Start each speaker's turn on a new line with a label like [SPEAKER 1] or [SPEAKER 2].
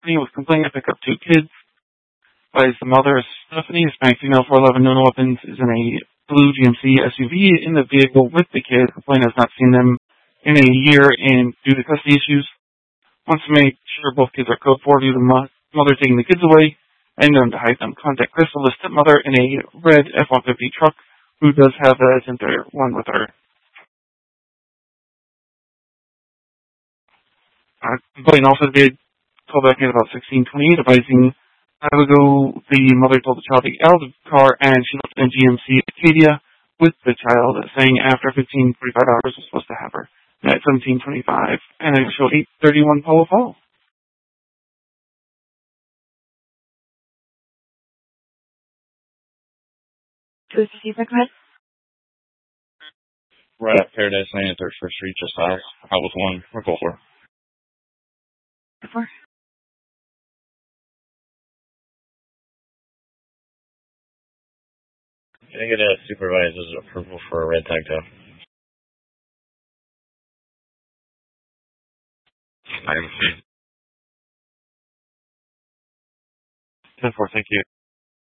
[SPEAKER 1] Stephanie was complaining to pick up two kids. Advised the mother, Stephanie, Hispanic female, 4'11", no weapons, is in a blue GMC SUV in the vehicle with the kids. The complainant has not seen them in a year and due to custody issues. Wants to make sure both kids are code for due to the mother taking the kids away and known to hide them. Contact Crystal, the stepmother, in a red F-150 truck who does have a Center 1 with her. Complainant also did call back in about 16:28, advising ago the mother told the child to get out of the car and she left in GMC Acadia with the child, saying after 45 hours was supposed to have her. At 17:25, and it showed 8:31 Polo Fall.
[SPEAKER 2] Who's the feedback with?
[SPEAKER 3] Right at Paradise Lane at 31st Street, just south. Out with one. We'll go for.
[SPEAKER 2] Before?
[SPEAKER 3] Can I get a supervisor's approval for a red tag tow? I am. 10-4, thank you.